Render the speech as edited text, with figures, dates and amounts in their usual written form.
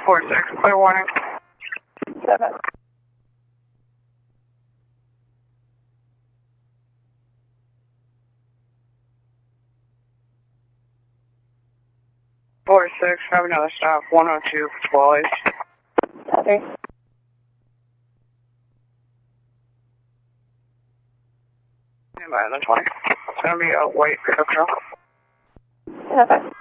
4-6, clear warning. 7. 4-6, have another stop, 102, Wally. Copy. Stand by on the 20. It's going to be a white pickup truck. Copy.